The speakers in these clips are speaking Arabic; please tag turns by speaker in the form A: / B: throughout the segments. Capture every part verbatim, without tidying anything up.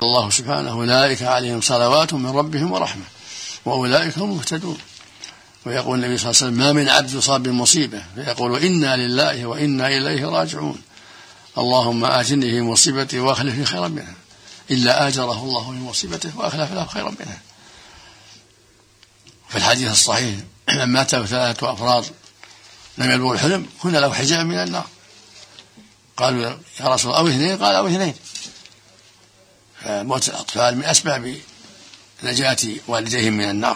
A: الله سبحانه أولئك عليهم صلوات من ربهم ورحمة وأولئك هم المهتدون. ويقول النبي صلى الله عليه وسلم ما من عبد يصاب بمصيبة فيقول إنا لله وإنا إليه راجعون اللهم آجرني في مصيبتي وأخلف لي خيرا منها إلا آجره الله في مصيبته وأخلف له خيرا منها. في الحديث الصحيح لما مات ثلاثة أفراد لم يبلغوا الحلم كنا له حجاب من النار. قالوا يا رسول الله أو اثنين؟ قال أو اثنين. فموت الأطفال من أسباب نجاة والديهم من النار.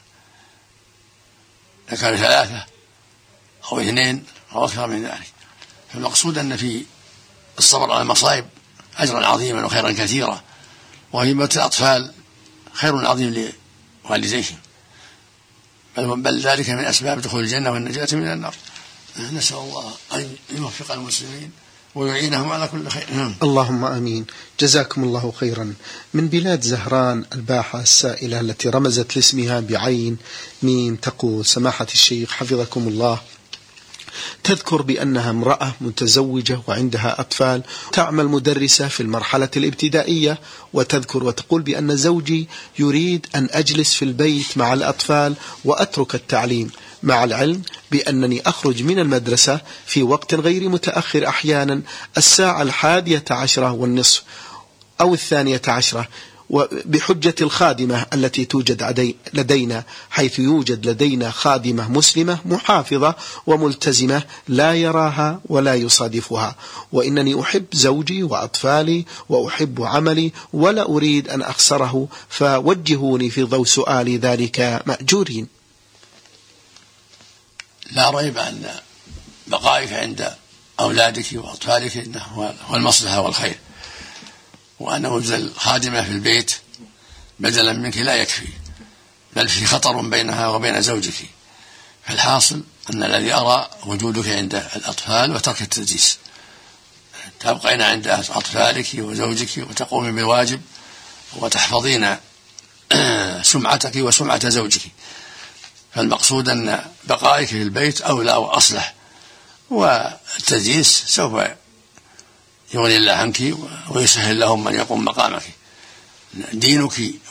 A: كانوا ثلاثة أو اثنين أو أكثر من ذلك. فالمقصود أن في الصبر على المصائب أجرا عظيما وخيرا كثيرا، وفي موت الأطفال خير عظيم لوالديهم، بل ذلك من أسباب دخول الجنة والنجاة من النار. نسأل الله أن يوفق المسلمين ويعينهم على كل خير.
B: اللهم آمين. جزاكم الله خيرا. من بلاد زهران الباحة السائلة التي رمزت لاسمها بعين ميم تقول: سماحة الشيخ حفظكم الله، تذكر بأنها امرأة متزوجة وعندها أطفال، تعمل مدرسة في المرحلة الابتدائية، وتذكر وتقول بأن زوجي يريد أن أجلس في البيت مع الأطفال وأترك التعليم، مع العلم بأنني أخرج من المدرسة في وقت غير متأخر، أحيانا الساعة الحادية عشرة والنصف أو الثانية عشرة، وبحجة الخادمة التي توجد لدينا، حيث يوجد لدينا خادمة مسلمة محافظة وملتزمة لا يراها ولا يصادفها، وإنني أحب زوجي وأطفالي وأحب عملي ولا أريد أن أخسره، فوجهوني في ضوء سؤالي ذلك مأجورين.
A: لا ريب أن بقائك عند أولادك وأطفالك إنه هو المصلحة والخير، وأن وجود الخادمة في البيت بدلا منك لا يكفي، بل في خطر بينها وبين زوجك. فالحاصل أن الذي أرى وجودك عند الأطفال وترك التدريس، تبقين عند أطفالك وزوجك وتقومين بالواجب وتحفظين سمعتك وسمعة زوجك. فالمقصود أن بقائك في البيت أولى وأصلح، والتدريس سوف يغني الله عنك ويسهل لهم من يقوم مقامك. دينك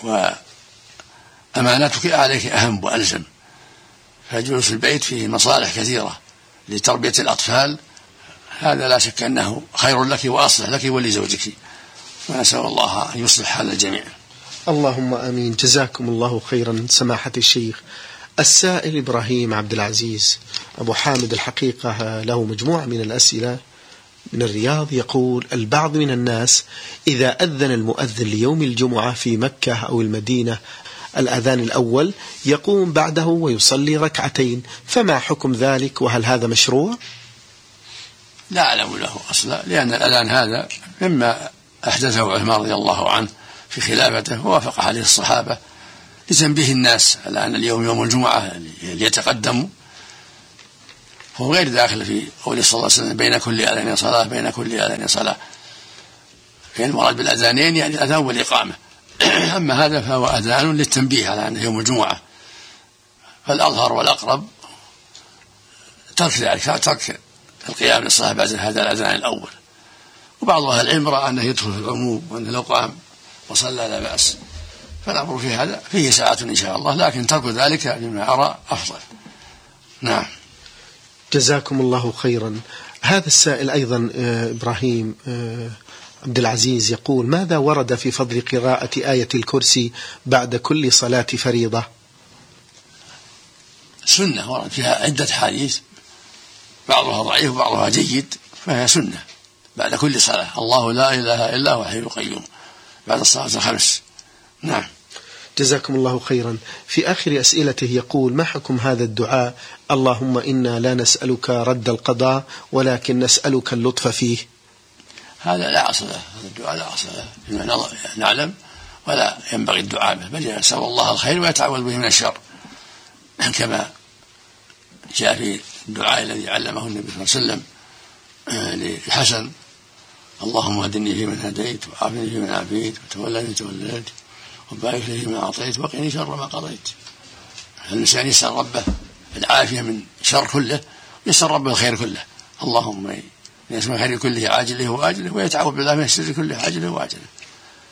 A: وأمانتك عليك أهم وألزم، فجلوس البيت فيه مصالح كثيرة لتربية الأطفال، هذا لا شك أنه خير لك وأصلح لك ولزوجك، ونسأل الله أن يصلح حال الجميع.
B: اللهم آمين. جزاكم الله خيرا سماحة الشيخ. السائل إبراهيم عبد العزيز أبو حامد الحقيقة له مجموعة من الأسئلة من الرياض، يقول: البعض من الناس إذا أذن المؤذن ليوم الجمعة في مكة أو المدينة الأذان الأول يقوم بعده ويصلي ركعتين، فما حكم ذلك، وهل هذا مشروع؟
A: لا أعلم له أصلا، لأن الأذان هذا مما أحدثه عثمان رضي الله عنه في خلافته ووافق عليه الصحابة لتنبيه الناس على أن اليوم يوم الجمعة ليتقدموا، فهو غير داخل في قول صلى الله عليه وسلم بين كل أذان صلاة بين كل أذان صلاة، يعني المراد بالأذانين يعني الأذان والإقامة. أما هذا فهو أذان للتنبيه على أنه يوم الجمعة، فالأظهر والأقرب ترك ذلك، ترك القيام للصلاة بعد هذا الأذان الأول. وبعض أهل العلم رأى أنه يدخل في العموم، وأنه لو قام وصلى لا بأس، فالأمر في هذا فيه ساعة إن شاء الله، لكن ترك ذلك لما أرى أفضل. نعم.
B: جزاكم الله خيرا. هذا السائل أيضا إبراهيم عبد العزيز يقول: ماذا ورد في فضل قراءة آية الكرسي بعد كل صلاة فريضة؟
A: سنة ورد فيها عدة حديث، بعضها ضعيف وبعضها جيد، فهي سنة بعد كل صلاة. الله لا إله إلا هو الحي القيوم بعد الصلاة الخمس. نعم.
B: جزاكم الله خيرا. في آخر أسئلته يقول: ما حكم هذا الدعاء: اللهم إنا لا نسألك رد القضاء ولكن نسألك اللطف فيه؟
A: هذا لا أصل له، هذا الدعاء لا أصل له فيما نعلم، ولا ينبغي الدعاء به، بل يسأل الله الخير ويتعوذ به من الشر، كما جاء في الدعاء الذي علمه النبي صلى الله عليه وسلم للحسن: اللهم اهدني فيمن هديت وعافني فيمن عافيت وتولني توليت وبارك لي فيما أعطيت وقني شر ما قضيت. الإنسان يسأل ربه العافية من شر كله، يسأل ربه الخير كله. اللهم يسمى الخير كله عاجله وآجله، ويتعوذ بالله من الشر كله عاجله وآجله.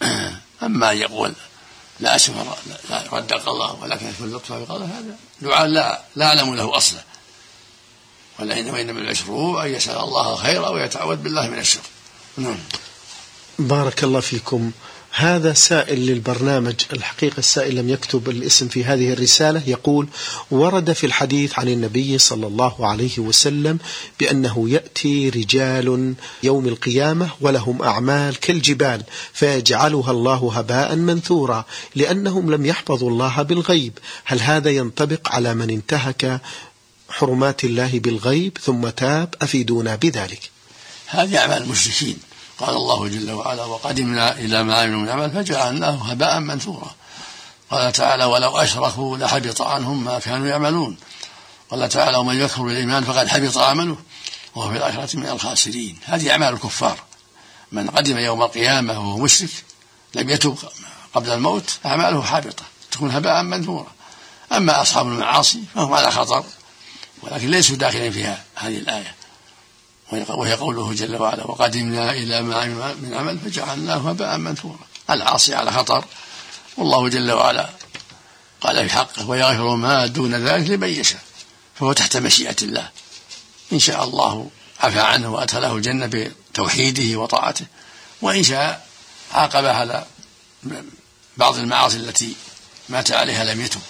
A: أما يقول لا أشفر لا ردق الله ولكن يكون لطفا بقضاء هذا دعاء لا لا أعلم له أصلا، وإنما إنما العشر أن يسأل الله خيرا ويتعوذ بالله من الشر. نعم.
B: بارك الله فيكم. هذا سائل للبرنامج، الحقيقة السائل لم يكتب الاسم في هذه الرسالة، يقول: ورد في الحديث عن النبي صلى الله عليه وسلم بأنه يأتي رجال يوم القيامة ولهم أعمال كالجبال فيجعلها الله هباء منثورا لأنهم لم يحفظوا الله بالغيب، هل هذا ينطبق على من انتهك حرمات الله بالغيب ثم تاب؟ أفيدونا بذلك.
A: هذه أعمال المشركين، قال الله جل وعلا: وقدمنا إلى ما عملوا من عمل فجعلناه هباء منثورا. قال تعالى: ولو أشركوا لحبط عنهم ما كانوا يعملون. قال تعالى: ومن يكفر بالإيمان فقد حبط عمله وهو في الآخرة من الخاسرين. هذه أعمال الكفار، من قدم يوم القيامة وهو مشرك لم يتب قبل الموت أعماله حابطة تكون هباء منثورا. أما أصحاب المعاصي فهم على خطر ولكن ليسوا داخلين فيها هذه الآية، وهي قوله جل وعلا: وقدمنا إلى ما عملوا من عمل فجعلناه هباء منثورا. العاصي على خطر، والله جل وعلا قال في حقه: ويغفر ما دون ذلك لمن يشاء، فهو تحت مشيئة الله، إن شاء الله عفى عنه وأدخله الجنة بتوحيده وطاعته، وإن شاء عاقب على بعض المعاصي التي مات عليها لم يتب.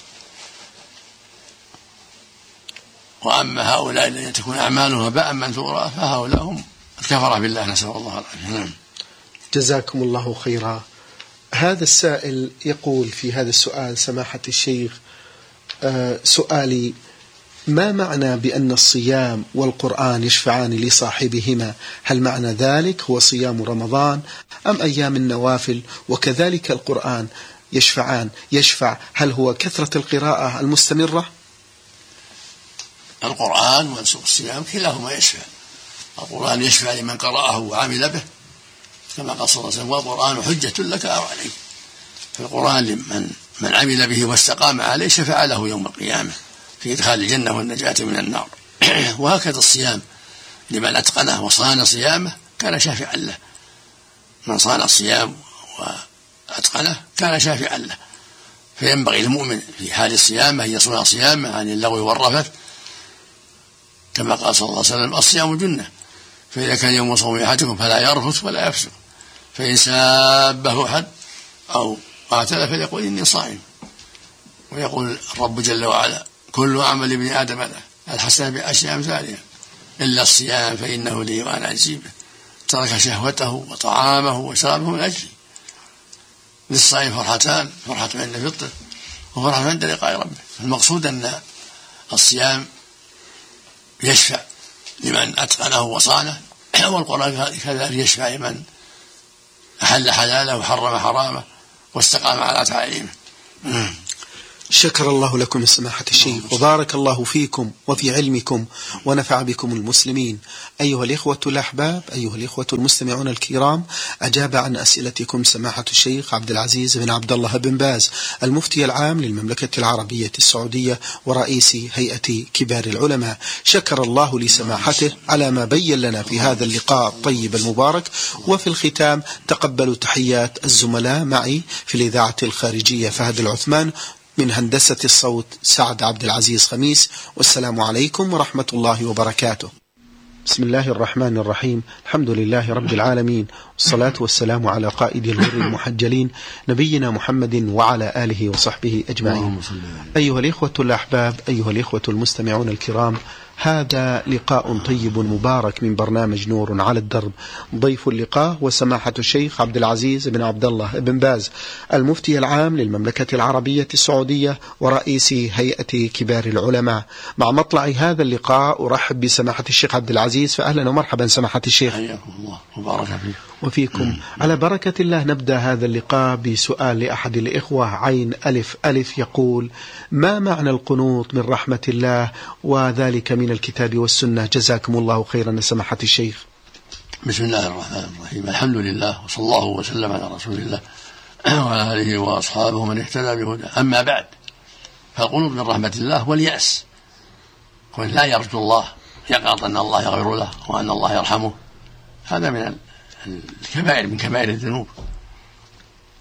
A: وأما هؤلاء الذين تكون أعمالهم هباء منثورا فهؤلاء هم الكفرة بالله، نسأل الله العافية.
B: جزاكم الله خيرا. هذا السائل يقول في هذا السؤال: سماحة الشيخ، آه سؤالي: ما معنى بأن الصيام والقرآن يشفعان لصاحبهما؟ هل معنى ذلك هو صيام رمضان أم أيام النوافل؟ وكذلك القرآن يشفعان، يشفع هل هو كثرة القراءة المستمرة؟
A: القرآن والصيام كلاهما يشفع. القرآن يشفع لمن قرأه وعمل به كما قال صلى الله عليه وسلم: والقرآن حجة لك أو عليك. فالقرآن لمن من عمل به واستقام عليه شفع له يوم القيامة في إدخال الجنة والنجاة من النار. وهكذا الصيام لمن أتقنه وصان صيامه كان شافعا له. من صان الصيام وأتقنه كان شافعا له. فينبغي المؤمن في حال الصيام أن يصون صيامه عن اللغو والرفث كما قال صلى الله عليه وسلم: الصيام جنة، فإذا كان يوم صوم أحدكم فلا يرفث ولا يفسق، فإن سابه أحد أو قاتل فليقول إني صائم. ويقول الرب جل وعلا: كل عمل ابن آدم له الحسنة بعشر أمثالها إلا الصيام فإنه لي وأنا أجزي به، ترك شهوته وطعامه وشرابه من أجلي. للصائم فرحتان: فرحة عند فطره وفرحة عند لقاء ربه. المقصود أن الصيام يشفع لمن أتقنه وصانه، والقرآن كذلك يشفع لمن أحل حلاله وحرم حرامه واستقام على تعاليمه.
B: شكر الله لكم سماحة الشيخ، وبارك الله فيكم وفي علمكم ونفع بكم المسلمين. أيها الإخوة الأحباب، أيها الإخوة المستمعون الكرام، أجاب عن أسئلتكم سماحة الشيخ عبد العزيز بن عبد الله بن باز، المفتي العام للمملكة العربية السعودية ورئيس هيئة كبار العلماء. شكر الله لسماحته على ما بين لنا في هذا اللقاء الطيب المبارك. وفي الختام تقبلوا تحيات الزملاء معي في الإذاعة الخارجية فهد العثمان، من هندسة الصوت سعد عبد العزيز خميس، والسلام عليكم ورحمة الله وبركاته. بسم الله الرحمن الرحيم، الحمد لله رب العالمين، والصلاة والسلام على قائد الغر المحجلين نبينا محمد وعلى آله وصحبه أجمعين. أيها الإخوة الأحباب، أيها الإخوة المستمعون الكرام، هذا لقاء طيب مبارك من برنامج نور على الدرب. ضيف اللقاء وسماحة الشيخ عبد العزيز بن عبد الله بن باز، المفتي العام للمملكة العربية السعودية ورئيس هيئة كبار العلماء. مع مطلع هذا اللقاء أرحب بسماحة الشيخ عبد العزيز، فأهلا ومرحبا سماحة الشيخ.
A: حياكم الله وبارك فيكم.
B: وفيكم. على بركة الله نبدأ هذا اللقاء بسؤال لأحد الإخوة عين ألف ألف، يقول: ما معنى القنوط من رحمة الله وذلك من الكتاب والسنة؟ جزاكم الله خيرا سماحة الشيخ.
A: بسم الله الرحمن الرحيم، الحمد لله وصلى الله وسلم على رسول الله وعلى آله وأصحابه من اهتدى بهداه. أما بعد، فالقنوط من رحمة الله واليأس، وإن لا يرجو الله يقعد أن الله يغفر له وأن الله يرحمه، هذا من الكبائر من كبائر الذنوب.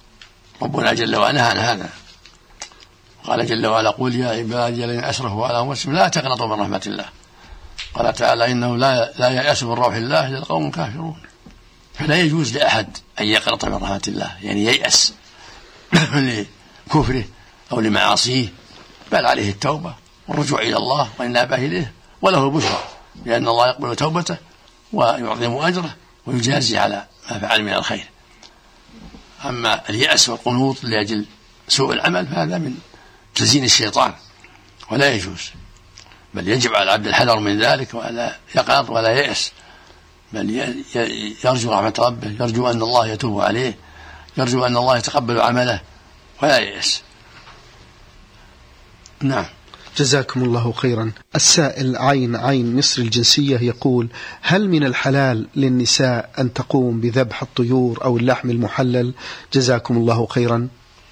A: ربنا جل وعلا عن هذا، قال جل وعلا قل يا عبادي الذين أسرفوا على أنفسهم لا تقنطوا من رحمة الله. قال تعالى إنه لا, لا ييأس من روح الله إلا القوم الكافرون. فلا يجوز لأحد أن يقنط من رحمة الله، يعني ييأس لكفره أو لمعاصيه، بل عليه التوبة والرجوع إلى الله وإن أباه إليه، وله البشرى لأن الله يقبل توبته ويعظم أجره ويجازي على ما فعل من الخير. أما اليأس والقنوط لأجل سوء العمل فهذا من تزيين الشيطان ولا يجوز، بل يجب على العبد الحذر من ذلك ولا يقنط ولا يأس، بل يرجو رحمة ربه، يرجو أن الله يتوب عليه، يرجو أن الله يتقبل عمله ولا يأس. نعم.
B: جزاكم الله خيرا. السائل عين عين مصر الجنسية يقول: هل من الحلال للنساء أن تقوم بذبح الطيور أو اللحم المحلل؟ جزاكم الله خيرا.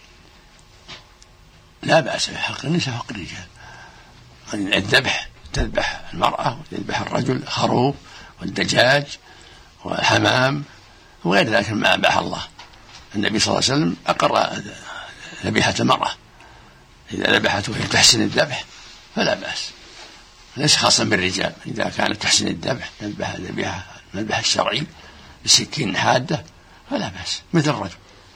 A: لا بأس بحق النساء حق الرجال. الذبح تذبح المرأة وتذبح الرجل، الخروف والدجاج والحمام وغير ذلك مما أباح الله. النبي صلى الله عليه وسلم أقر ذبيحة المرأة، إذا ذبحته وهي تحسن الذبح فلا بأس، ليس خاصا بالرجال. إذا كانت تحسن الذبح تذبح الذبيحة الذبح الشرعي بسكين حادة فلا بأس مثل الرجل،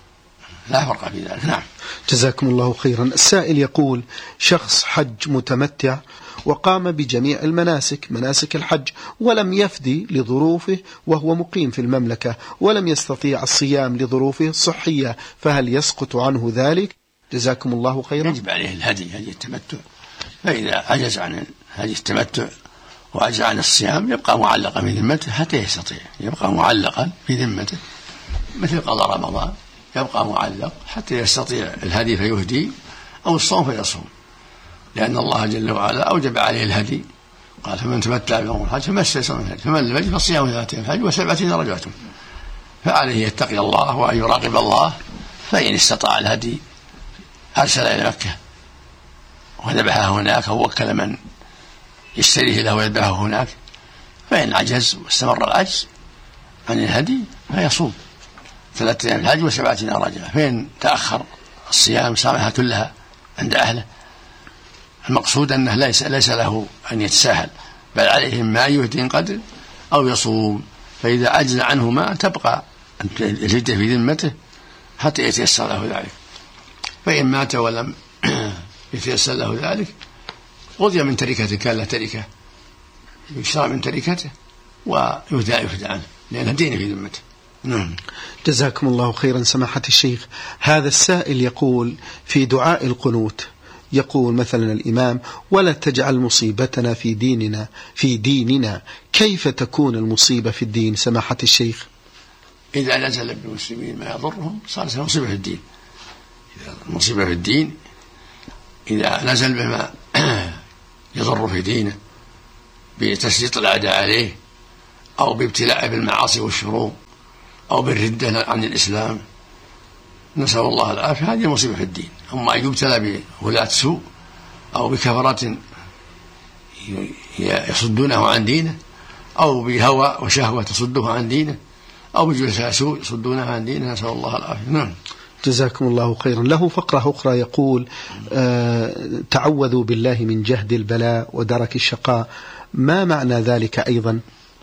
A: لا فرق في ذلك. نعم.
B: جزاكم الله خيرا. السائل يقول: شخص حج متمتع وقام بجميع المناسك مناسك الحج ولم يفدي لظروفه وهو مقيم في المملكة ولم يستطيع الصيام لظروفه الصحية، فهل يسقط عنه ذلك؟ جزاكم الله خيرا.
A: يجب عليه الهدي هدي التمتع، فإذا عجز عن هدي التمتع وعجز عن الصيام يبقى معلقا في ذمته حتى يستطيع، يبقى معلقا في ذمته مثل قضاء رمضان، يبقى معلق حتى يستطيع الهدي فيهدي أو الصوم فيصوم، لأن الله جل وعلا أوجب عليه الهدي، قال: فمن تمتع بأمور الحج فما استيسر من الهدي فمن لم يجد فصيام ثلاثة أيام الحج وسبعة إذا رجعتم. فعليه يتقي الله وأن يراقب الله، فإن استطاع الهدي أرسل إلى مكة وذبحها هناك أو وكل من يشتريه له ويذبحه هناك، فإن عجز واستمر العجز عن الهدي فيصوم ثلاثة أيام الحج وسبعة إذا رجع. فإن تأخر الصيام صامها كلها عند أهله. المقصود أنه ليس, ليس له أن يتساهل، بل عليه ما يهدي قدر أو يصوم، فإذا عجز عنه ما تبقى الهدية في ذمته حتى يتيسر له ذلك. فإن مات ولم يتيسر له ذلك قضي من تركته، كان له تركة يشرع من تركته ويهدى يهدى عنه لأنه دين في ذمته. نعم.
B: جزاكم الله خيرا سماحة الشيخ. هذا السائل يقول في دعاء القنوت، يقول مثلا الإمام: ولا تجعل مصيبتنا في ديننا في ديننا. كيف تكون المصيبة في الدين سماحة الشيخ؟
A: إذا نزل بالمسلمين ما يضرهم صارت مصيبة في الدين. إذا المصيبة في الدين إذا نزل بما يضر في دينه بتسليط الأعداء عليه أو بابتلاء بالمعاصي والشرور أو بالردة عن الإسلام، نسأل الله العافية، هذه مصيبة في الدين. أما أن يبتلى بولاة سوء أو بكفرات يصدونه عن دينه أو بهوى وشهوة تصده عن دينه أو بجلساء سوء يصدونه عن دينه، نسأل الله العافية. نعم.
B: جزاكم الله خيرا. له فقرة أخرى يقول: آه تعوذوا بالله من جهد البلاء ودرك الشقاء، ما معنى ذلك أيضا؟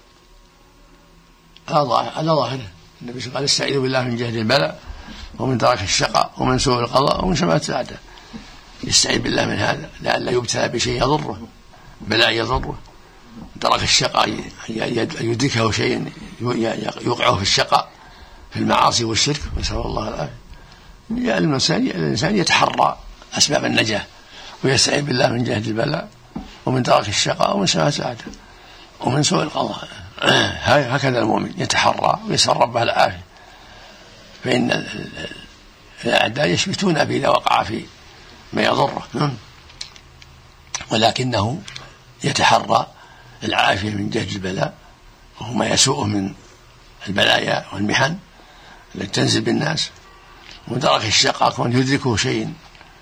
A: على ظاهره النبي صلى الله عليه وسلم: استعيذوا بالله من جهد البلاء ومن درك الشقاء ومن سوء القضاء ومن شماتة الأعداء. يستعيذ بالله من هذا لئلا يبتلى بشيء يضره، بلاء يضره. درك الشقاء يدركه شيء يوقعه في الشقاء في المعاصي والشرك، نسأل الله العافية. الإنسان يتحرى أسباب النجاة ويستعيذ بالله من جهد البلاء ومن درك الشقاء ومن شماتة الأعداء ومن سوء القضاء. هكذا المؤمن يتحرى ويسأل ربه العافية، فإن الأعداء يشمتون به إذا وقع في ما يضره، ولكنه يتحرى العافية من جهد البلاء وهو ما يسوءه من البلايا والمحن التي تنزل بالناس، ودرك الشقاء كون يدركه شيء.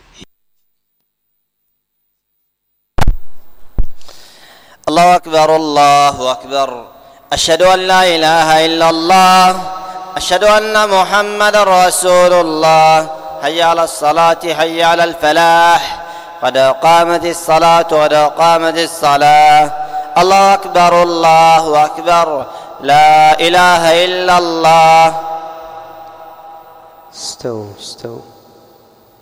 C: الله أكبر الله أكبر، أشهد أن لا إله إلا الله، أشهد أن محمد رسول الله، حي على الصلاة حي على الفلاح قد قامت الصلاة قد قامت الصلاة. الله أكبر الله أكبر لا إله إلا الله.
B: استو استو